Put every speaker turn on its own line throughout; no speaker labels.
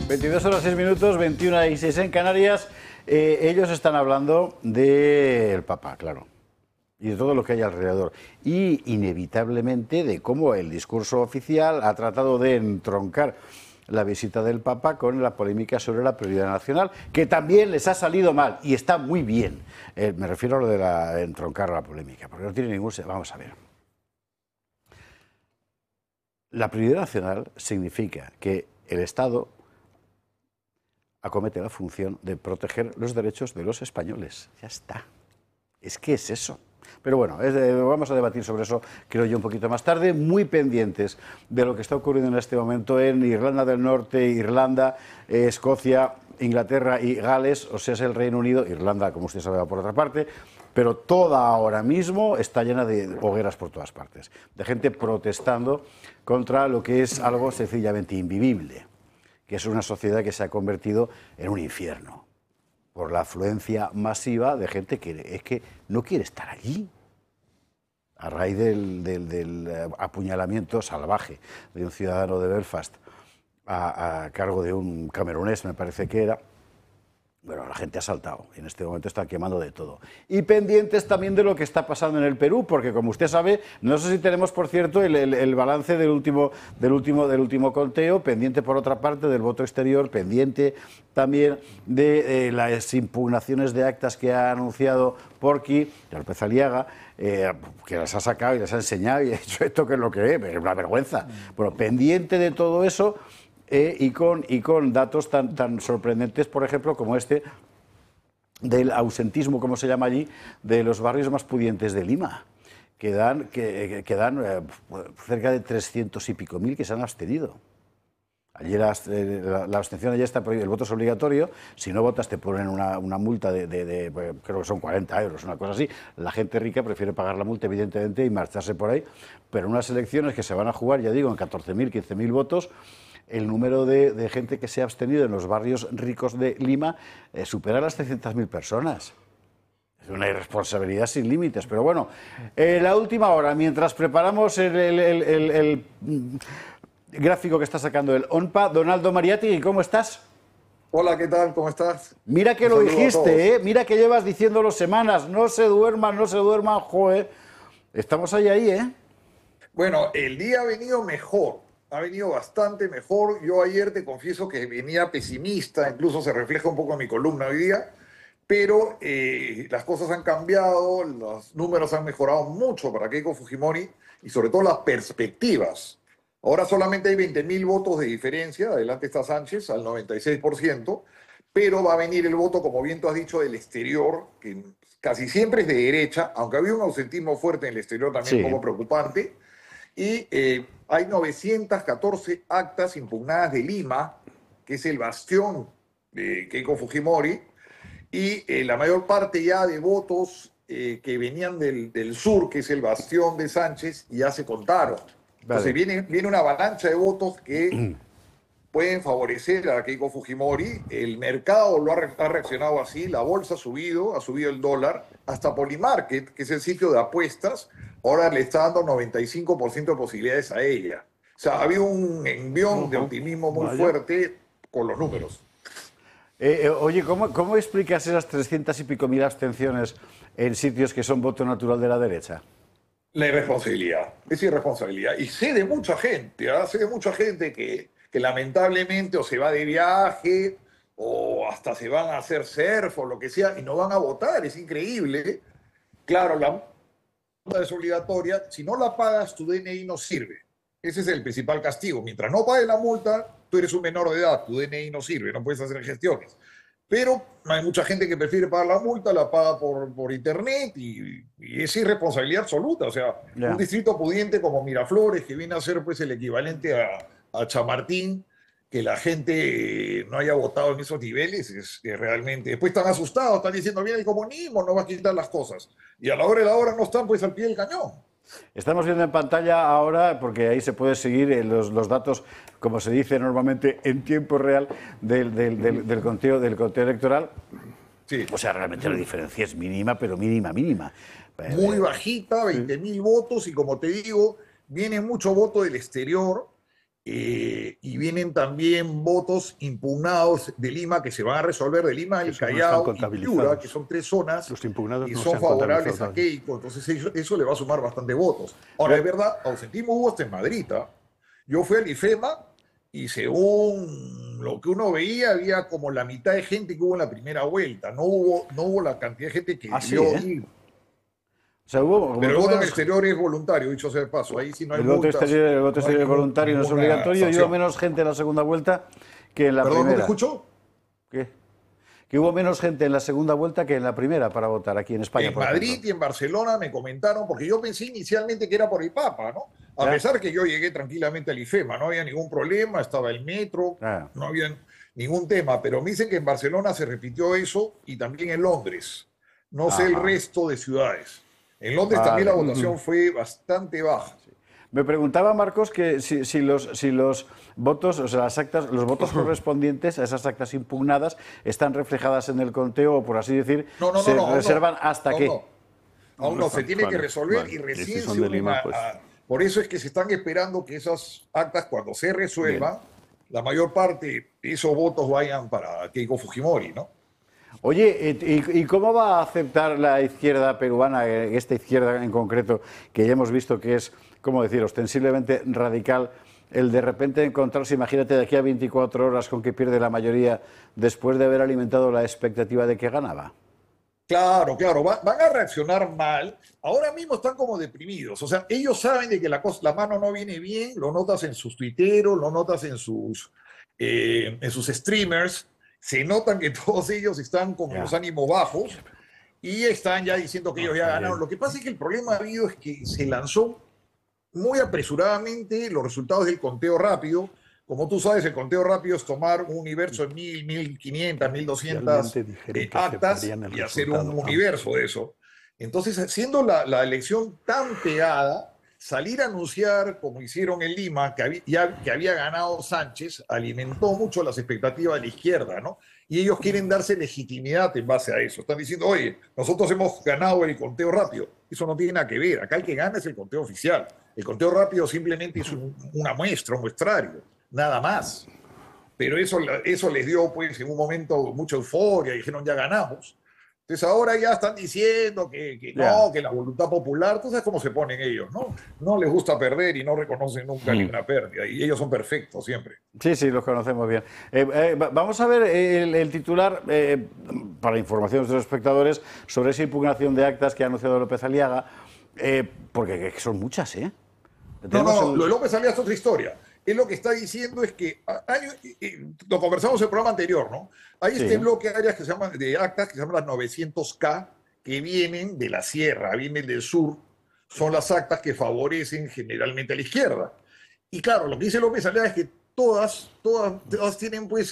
22 horas 6 minutos, 21 y 6 en Canarias. Ellos están hablando del Papa, claro, y de todo lo que hay alrededor. Y inevitablemente de cómo el discurso oficial ha tratado de entroncar la visita del Papa con la polémica sobre la prioridad nacional, que también les ha salido mal, y está muy bien. Me refiero a lo de entroncar la polémica, porque no tiene ningún... Vamos a ver. La prioridad nacional significa que el Estado acomete la función de proteger los derechos de los españoles. Ya está. Es que es eso. Pero bueno, vamos a debatir sobre eso, creo yo, un poquito más tarde, muy pendientes de lo que está ocurriendo en este momento en Irlanda del Norte, Irlanda, Escocia, Inglaterra y Gales, o sea, es el Reino Unido. Irlanda, como usted sabe, va por otra parte, pero toda ahora mismo está llena de hogueras por todas partes, de gente protestando contra lo que es algo sencillamente invivible, que es una sociedad que se ha convertido en un infierno por la afluencia masiva de gente que es que no quiere estar allí, a raíz del apuñalamiento salvaje de un ciudadano de Belfast a cargo de un camerunés, me parece que era. Bueno, la gente ha saltado y en este momento están quemando de todo. Y pendientes también de lo que está pasando en el Perú, porque como usted sabe, no sé si tenemos, por cierto, el balance del último conteo, pendiente por otra parte del voto exterior, pendiente también de las impugnaciones de actas que ha anunciado Porqui, López Aliaga, que las ha sacado y las ha enseñado y ha dicho esto que es lo que es una vergüenza. Bueno, pendiente de todo eso. Y con datos tan sorprendentes, por ejemplo, como este del ausentismo, como se llama allí, de los barrios más pudientes de Lima, que dan cerca de 300 y pico mil que se han abstenido. Allí la abstención allí está prohibida, el voto es obligatorio, si no votas te ponen una multa de creo que son 40 euros, una cosa así. La gente rica prefiere pagar la multa, evidentemente, y marcharse por ahí, pero unas elecciones que se van a jugar, ya digo, en 14.000, 15.000 votos, el número de gente que se ha abstenido en los barrios ricos de Lima supera las 300.000 personas. Es una irresponsabilidad sin límites. Pero bueno, la última hora, mientras preparamos el gráfico que está sacando el ONPA, Donaldo Mariatti, ¿cómo estás?
Hola, ¿qué tal? ¿Cómo estás?
Mira que lo dijiste, mira que llevas diciéndolo semanas, no se duerman, joder. Estamos ahí, ¿eh?
Bueno, el día ha venido mejor. Ha venido bastante mejor. Yo ayer te confieso que venía pesimista, incluso se refleja un poco en mi columna hoy día, pero las cosas han cambiado, los números han mejorado mucho para Keiko Fujimori y sobre todo las perspectivas. Ahora solamente hay 20.000 votos de diferencia, adelante está Sánchez al 96%, pero va a venir el voto, como bien tú has dicho, del exterior, que casi siempre es de derecha, aunque había un ausentismo fuerte en el exterior también, sí, un poco preocupante. Y hay 914 actas impugnadas de Lima, que es el bastión de Keiko Fujimori, y la mayor parte ya de votos que venían del sur, que es el bastión de Sánchez, ya se contaron. Entonces viene una avalancha de votos que pueden favorecer a Keiko Fujimori. El mercado ha reaccionado así, la bolsa ha subido el dólar, hasta Polymarket, que es el sitio de apuestas, ahora le está dando 95% de posibilidades a ella. O sea, ha habido un envión de optimismo muy fuerte con los números.
Oye, ¿cómo explicas esas 300 y pico mil abstenciones en sitios que son voto natural de la derecha?
La irresponsabilidad, es irresponsabilidad. Y sé de mucha gente, que lamentablemente o se va de viaje o hasta se van a hacer surf o lo que sea y no van a votar, es increíble. Claro, la multa es obligatoria, si no la pagas tu DNI no sirve. Ese es el principal castigo. Mientras no pagues la multa, tú eres un menor de edad, tu DNI no sirve, no puedes hacer gestiones. Pero hay mucha gente que prefiere pagar la multa, la paga por internet y es irresponsabilidad absoluta. O sea, un distrito pudiente como Miraflores, que viene a ser pues el equivalente a Chamartín, que la gente no haya votado en esos niveles, es realmente... Después están asustados, están diciendo, mira, el comunismo no va a quitar las cosas. Y a la hora de la hora no están pues al pie del cañón.
Estamos viendo en pantalla ahora, porque ahí se puede seguir los datos, como se dice normalmente, en tiempo real del conteo electoral.
Sí.
O sea, realmente la diferencia es mínima, pero mínima.
Muy bajita, 20.000 votos, y como te digo, viene mucho voto del exterior, y vienen también votos impugnados de Lima que se van a resolver de Lima, el Callao y Piura, que son 3 zonas
Los impugnados
que
no se
son
han
favorables
contabilizado
a Keiko. Entonces eso le va a sumar bastante votos. Ahora, es verdad, ausentismo hubo hasta en Madrid. ¿Ah? Yo fui al IFEMA y según lo que uno veía, había como la mitad de gente que hubo en la primera vuelta. No hubo la cantidad de gente que
Sí,
debió ir.
O sea, hubo,
Pero el voto en el exterior es voluntario, dicho sea de paso. Ahí sí no hay multas.
El voto
No hay
exterior voluntario no es obligatorio. Y hubo
sanción.
menos gente en la segunda vuelta que en la
¿Perdón, no te
primera.
escucho?
¿Qué? Que hubo menos gente en la segunda vuelta que en la primera para votar aquí en España,
En
por
Madrid
ejemplo.
y en Barcelona me comentaron, porque yo pensé inicialmente que era por el Papa, ¿no? A
¿Ya?
pesar que yo llegué tranquilamente al IFEMA, no había ningún problema, estaba el metro,
Ah.
no había ningún tema, pero me dicen que en Barcelona se repitió eso y también en Londres. No sé el
Ajá.
resto de ciudades. En Londres también
Vale.
la votación fue bastante baja.
Me preguntaba Marcos que si los votos, o sea, las actas, los votos correspondientes a esas actas impugnadas están reflejadas en el conteo o, por así decir, se reservan hasta
aún
que.
no. Aún no, se tiene que resolver y recién se unen por eso es que se están esperando que esas actas, cuando se resuelvan, la mayor parte de esos votos vayan para Keiko Fujimori, ¿no?
Oye, ¿y cómo va a aceptar la izquierda peruana, esta izquierda en concreto, que ya hemos visto que es, ¿cómo decir?, ostensiblemente radical, el de repente encontrarse, imagínate, de aquí a 24 horas con que pierde la mayoría después de haber alimentado la expectativa de que ganaba?
Claro, van a reaccionar mal. Ahora mismo están como deprimidos. O sea, ellos saben de que la mano no viene bien, lo notas en sus tuiteros, lo notas en sus streamers. Se notan que todos ellos están con los ánimos bajos y están ya diciendo que ellos ya ganaron. Lo que pasa es que el problema ha habido es que se lanzó muy apresuradamente los resultados del conteo rápido. Como tú sabes, el conteo rápido es tomar un universo de 1.000, 1.500, 1.200 actas y hacer un universo de eso. Entonces, siendo la elección tan pegada, salir a anunciar, como hicieron en Lima, que había ganado Sánchez, alimentó mucho las expectativas de la izquierda, ¿no? Y ellos quieren darse legitimidad en base a eso. Están diciendo, oye, nosotros hemos ganado el conteo rápido. Eso no tiene nada que ver. Acá el que gana es el conteo oficial. El conteo rápido simplemente es una muestra, un muestrario, nada más. Pero eso les dio, pues, en un momento mucha euforia. Dijeron, ya ganamos. Entonces ahora ya están diciendo que no, que la voluntad popular, tú sabes cómo se ponen ellos, ¿no? No les gusta perder y no reconocen nunca ni una pérdida. Y ellos son perfectos siempre.
Sí, los conocemos bien. Vamos a ver el titular, para información de los espectadores, sobre esa impugnación de actas que ha anunciado López Aliaga, porque son muchas, ¿eh?
No, lo de López Aliaga es otra historia. Él lo que está diciendo es que, lo conversamos en el programa anterior, ¿no? Hay este bloque de áreas de actas que se llaman las 900K, que vienen de la sierra, vienen del sur, son las actas que favorecen generalmente a la izquierda. Y claro, lo que dice López Aliaga es que todas tienen pues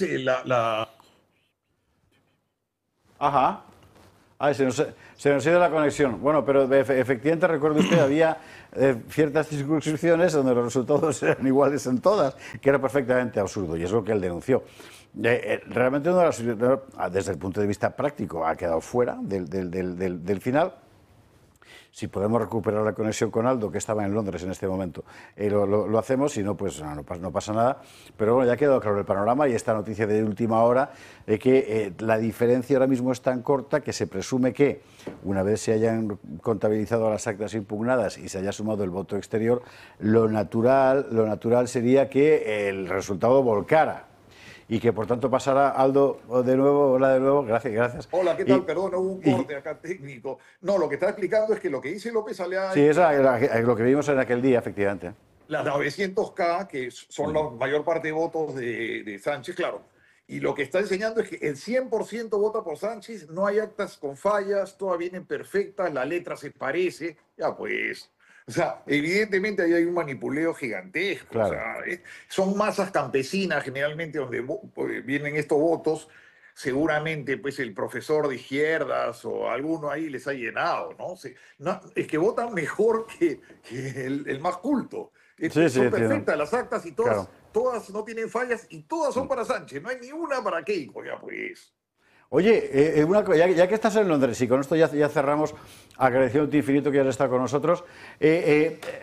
Ajá. Ay, se nos ha ido la conexión. Bueno, pero efectivamente, recuerde usted, había ciertas circunscripciones donde los resultados eran iguales en todas, que era perfectamente absurdo, y es lo que él denunció. Realmente, desde el punto de vista práctico, ha quedado fuera del final. Si podemos recuperar la conexión con Aldo, que estaba en Londres en este momento, lo hacemos, si no, pues no pasa nada. Pero bueno, ya ha quedado claro el panorama y esta noticia de última hora de que la diferencia ahora mismo es tan corta que se presume que, una vez se hayan contabilizado las actas impugnadas y se haya sumado el voto exterior, lo natural sería que el resultado volcara. Y que por tanto pasara Aldo de nuevo. Hola de nuevo, gracias.
Hola, ¿qué tal? Perdón, hubo un corte acá técnico. No, lo que está explicando es que lo que dice López Aliaga...
Sí, eso es lo que vimos en aquel día, efectivamente.
Las 900K, que son la mayor parte de votos de Sánchez, claro. Y lo que está enseñando es que el 100% vota por Sánchez, no hay actas con fallas, todas vienen perfectas, la letra se parece, ya pues... O sea, evidentemente ahí hay un manipuleo gigantesco.
Claro.
O sea, son masas campesinas generalmente donde vienen estos votos. Seguramente pues el profesor de izquierdas o alguno ahí les ha llenado, ¿no? Es que votan mejor que el más culto. Son perfectas las actas y todas no tienen fallas y todas son para Sánchez. No hay ni una para Keiko, ya pues.
Oye, ya que estás en Londres, y con esto ya cerramos, agradeciéndote infinito que hayas estado con nosotros,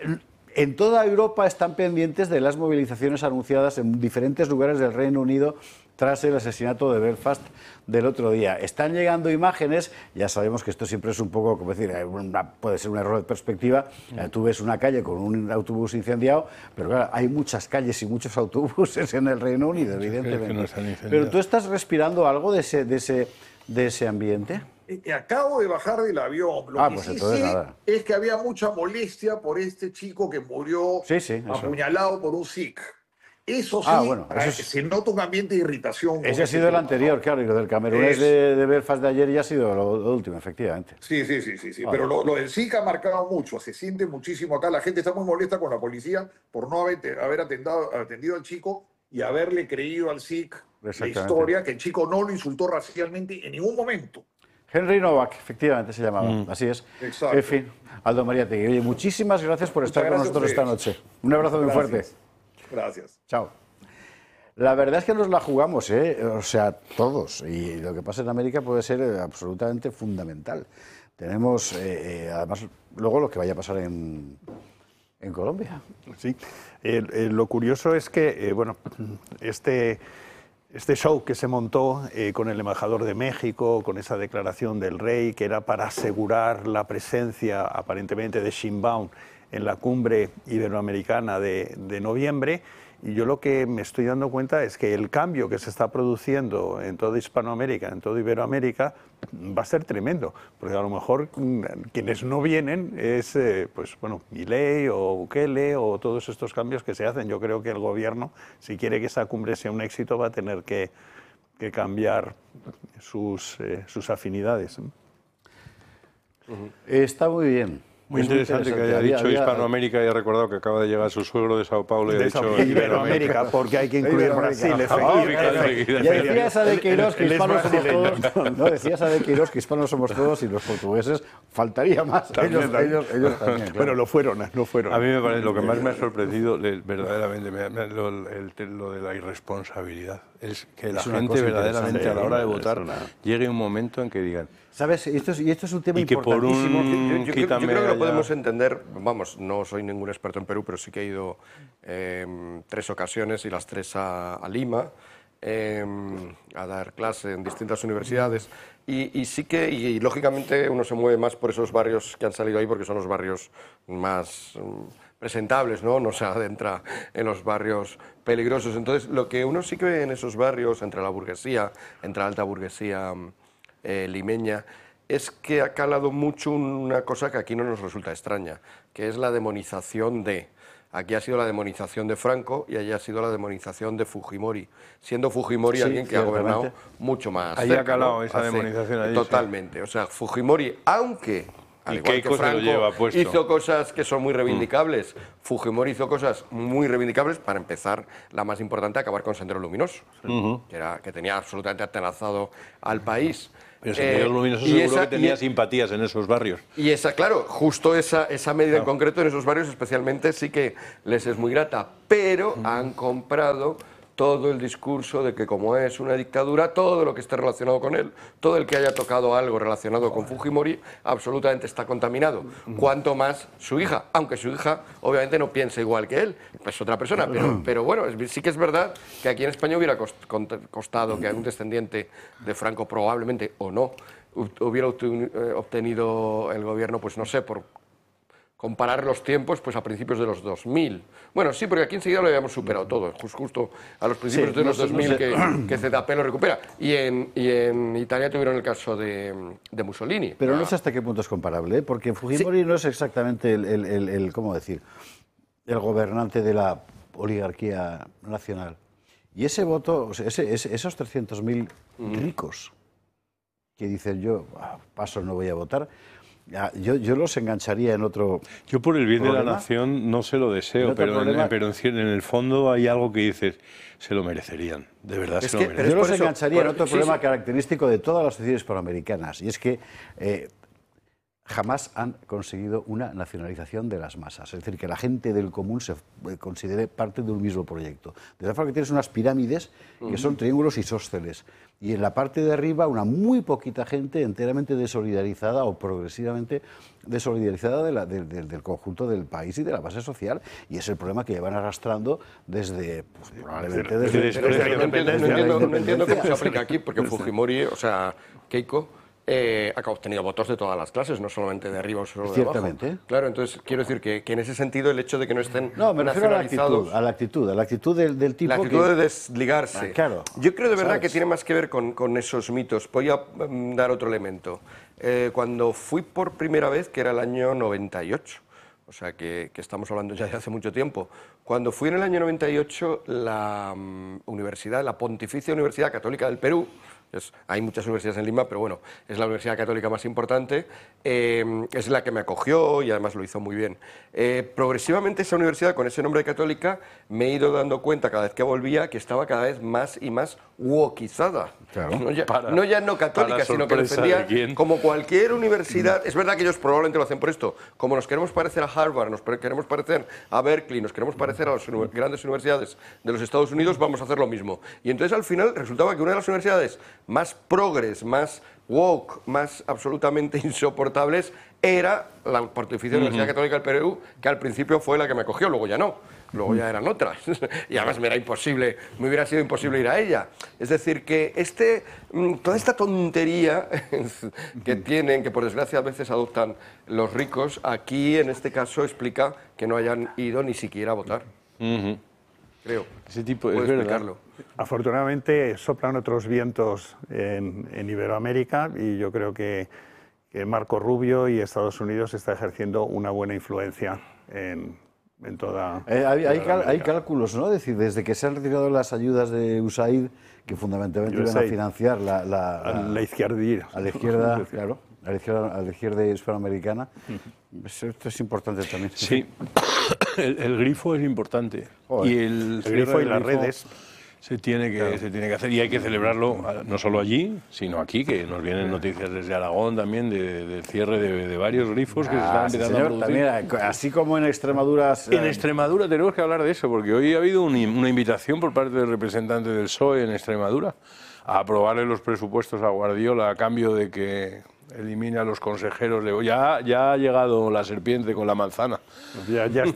En toda Europa están pendientes de las movilizaciones anunciadas en diferentes lugares del Reino Unido tras el asesinato de Belfast del otro día. Están llegando imágenes, ya sabemos que esto siempre es un poco, como decir, puede ser un error de perspectiva. Tú ves una calle con un autobús incendiado, pero claro, hay muchas calles y muchos autobuses en el Reino Unido, evidentemente. Pero tú estás respirando algo de ese ambiente.
Acabo de bajar del avión. Lo que
pues
sí
entonces
sé
nada.
es que había mucha molestia por este chico que murió
eso.
apuñalado por un sikh. Eso sí,
bueno,
se nota un ambiente de irritación. con
Ese ha
ese
sido el
tema,
anterior,
¿no?
claro, y lo del camerunés de Belfast de ayer ya ha sido lo último, efectivamente.
Sí. Pero lo del sikh ha marcado mucho, se siente muchísimo acá. La gente está muy molesta con la policía por no haber atendido al chico y haberle creído al sikh la historia, que el chico no lo insultó racialmente en ningún momento.
Henry Novak, efectivamente se llamaba, así es.
Exacto.
En fin, Aldo Mariátegui, oye, muchísimas gracias por estar con nosotros esta noche. Un abrazo muy fuerte.
Gracias.
Chao. La verdad es que nos la jugamos, o sea, todos, y lo que pasa en América puede ser absolutamente fundamental. Tenemos, además, luego lo que vaya a pasar en Colombia.
Sí, lo curioso es que, bueno, este show que se montó con el embajador de México, con esa declaración del rey, que era para asegurar la presencia aparentemente de Sheinbaum en la cumbre iberoamericana de noviembre, y yo lo que me estoy dando cuenta es que el cambio que se está produciendo en toda Hispanoamérica, en toda Iberoamérica, va a ser tremendo, porque a lo mejor quienes no vienen es, pues bueno, Milei o Bukele o todos estos cambios que se hacen. Yo creo que el gobierno, si quiere que esa cumbre sea un éxito, va a tener que cambiar sus afinidades.
Está muy bien.
Muy interesante que haya dicho Hispanoamérica y haya recordado que acaba de llegar su suegro de Sao Paulo y ha dicho
Iberoamérica, porque hay que incluir Brasil.
Decía esa de Queiroz que hispanos somos todos. No, decía esa de Queiroz que hispanos somos todos y los portugueses faltaría más. Ellos también. Claro.
Bueno, lo fueron.
A mí me parece lo que más me ha sorprendido verdaderamente lo de la irresponsabilidad. Es que la gente verdaderamente a la hora de votar llegue un momento en que digan...
¿Sabes? Y esto es un tema
y que
importantísimo.
Yo creo que lo podemos entender, vamos, no soy ningún experto en Perú, pero sí que he ido 3 ocasiones y las 3 a Lima a dar clase en distintas universidades y sí que, y lógicamente uno se mueve más por esos barrios que han salido ahí porque son los barrios más presentables, ¿no? Se adentra en los barrios peligrosos. Entonces, lo que uno sí que ve en esos barrios, entre la burguesía, entre la alta burguesía limeña, es que ha calado mucho una cosa que aquí no nos resulta extraña, que es la demonización de... Aquí ha sido la demonización de Franco y allá ha sido la demonización de Fujimori, siendo Fujimori alguien que ha gobernado mucho más
cerca, ha calado, ¿no? Esa demonización allí.
Totalmente. Sí. O sea, Fujimori, aunque... Al igual que Franco hizo cosas que son muy reivindicables, Fujimori hizo cosas muy reivindicables, para empezar, la más importante, acabar con Sendero Luminoso, que tenía absolutamente atenazado al país.
Pero Sendero Luminoso seguro que tenía simpatías en esos barrios.
Y claro, justo esa medida en concreto en esos barrios especialmente sí que les es muy grata, pero han comprado todo el discurso de que como es una dictadura, todo lo que esté relacionado con él, todo el que haya tocado algo relacionado con Fujimori, absolutamente está contaminado. Cuanto más su hija, aunque su hija obviamente no piense igual que él, es otra persona, pero bueno, sí que es verdad que aquí en España hubiera costado que un descendiente de Franco probablemente o no hubiera obtenido el gobierno, pues no sé, por comparar los tiempos pues a principios de los 2000. Bueno, sí, porque aquí enseguida lo habíamos superado todo, justo a los principios de los 2000 que ZP lo recupera. Y en Italia tuvieron el caso de Mussolini.
Pero no sé hasta qué punto es comparable, porque Fujimori no es exactamente ¿cómo decir?, el gobernante de la oligarquía nacional. Y ese voto, o sea, esos 300.000 ricos que dicen yo, paso, no voy a votar... Yo los engancharía en otro...
Yo por el bien
problema
de la nación no se lo deseo, pero en el fondo hay algo que dices, se lo merecerían, de verdad se lo merecerían.
Yo los engancharía en otro problema característico de todas las sociedades hispanoamericanas, y es que jamás han conseguido una nacionalización de las masas, es decir, que la gente del común se considere parte de un mismo proyecto. De tal forma que tienes unas pirámides que son triángulos isósceles, y en la parte de arriba una muy poquita gente enteramente desolidarizada o progresivamente desolidarizada del conjunto del país y de la base social, y es el problema que llevan arrastrando desde, pues, probablemente desde la independencia.
No entiendo cómo se aplica aquí, porque Fujimori, o sea, Keiko, ha obtenido votos de todas las clases, no solamente de arriba o solo de abajo.
Ciertamente.
Claro, entonces quiero decir que en ese sentido el hecho de que no estén
No, me refiero
nacionalizados...
a la actitud del tipo
La actitud
que...
de desligarse.
Ah, claro.
Yo creo de verdad
¿Sabes?
que tiene más que ver con esos mitos. Voy a dar otro elemento. Cuando fui por primera vez, que era el año 98, o sea que estamos hablando ya de hace mucho tiempo, cuando fui en el año 98, la universidad, la Pontificia Universidad Católica del Perú, hay muchas universidades en Lima, pero bueno, es la universidad católica más importante, es la que me acogió y además lo hizo muy bien. Progresivamente esa universidad, con ese nombre de católica, me he ido dando cuenta cada vez que volvía que estaba cada vez más y más wokizada.
Claro.
No ya no católica, sino que defendía como cualquier universidad. Es verdad que ellos probablemente lo hacen por esto. Como nos queremos parecer a Harvard, nos queremos parecer a Berkeley, nos queremos parecer a las grandes universidades de los Estados Unidos, vamos a hacer lo mismo. Y entonces al final resultaba que una de las universidades más progres, más woke, más absolutamente insoportables, era la Pontificia Universidad Católica del Perú, que al principio fue la que me acogió, luego ya no, luego ya eran otras. Y además me hubiera sido imposible ir a ella. Es decir, que toda esta tontería que tienen, que por desgracia a veces adoptan los ricos, aquí en este caso explica que no hayan ido ni siquiera a votar. Creo.
Ese tipo
Puedo
es verdad.
explicarlo.
Afortunadamente soplan otros vientos en Iberoamérica, y yo creo que Marco Rubio y Estados Unidos está ejerciendo una buena influencia en toda...
Hay cálculos, ¿no? Es decir, desde que se han retirado las ayudas de USAID, que fundamentalmente iban a financiar
a la izquierda.
A la izquierda, claro, a la izquierda hispanoamericana. Esto es importante también.
Sí, el grifo es importante.
Joder.
Y el
grifo y las redes.
se tiene que hacer, y hay que celebrarlo no solo allí, sino aquí, que nos vienen noticias desde Aragón también del cierre de varios grifos que se están empezando a producir.
También, así como en Extremadura...
En Extremadura tenemos que hablar de eso, porque hoy ha habido una invitación por parte del representante del PSOE en Extremadura a aprobarle los presupuestos a Guardiola a cambio de que elimine a los consejeros. Ya ha llegado la serpiente con la manzana.
Ya es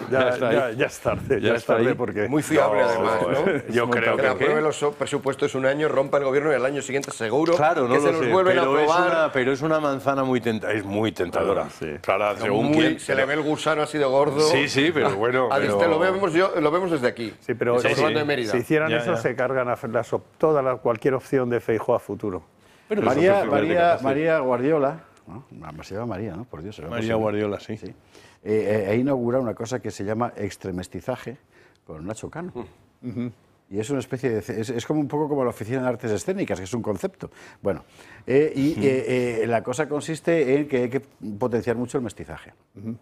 tarde porque...
Muy fiable además, ¿no?
Yo creo
que apruebe los presupuestos un año, rompa el gobierno y al año siguiente seguro
claro, no
que se
lo
los
sé,
vuelven a
pero
aprobar.
pero es una manzana muy tentadora.
Sí.
Claro, según
Muy-
quién.
se le ve el gusano así de gordo.
Sí, pero bueno.
Lo vemos desde aquí.
Sí, pero
Estamos hablando de Mérida.
si hicieran
Ya,
eso,
ya.
se cargan cualquier opción de Feijóo a futuro.
Pero
María
eso
Guardiola, ¿no? Se llama María, ¿no? Por Dios. ¿será
María
posible?
Guardiola, sí.
Sí. Ha inaugurado una cosa que se llama extremestizaje con Nacho Cano. Y es una especie de... Es como un poco como la Oficina de Artes Escénicas, que es un concepto. Bueno, la cosa consiste en que hay que potenciar mucho el mestizaje.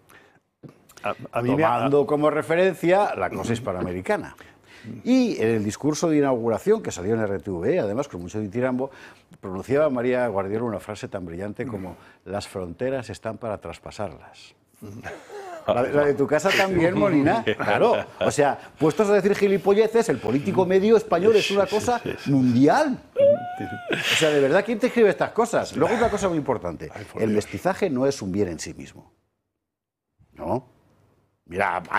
A mí
Tomando como referencia la cosa hispanoamericana. Y en el discurso de inauguración, que salió en RTV, además con mucho ditirambo, pronunciaba María Guardiola una frase tan brillante como: las fronteras están para traspasarlas. La de tu casa también, Molina. Claro, o sea, puestos a decir gilipolleces, el político medio español es una cosa mundial. O sea, de verdad, ¿quién te escribe estas cosas? Luego una cosa muy importante, el mestizaje no es un bien en sí mismo. ¿No? Mira,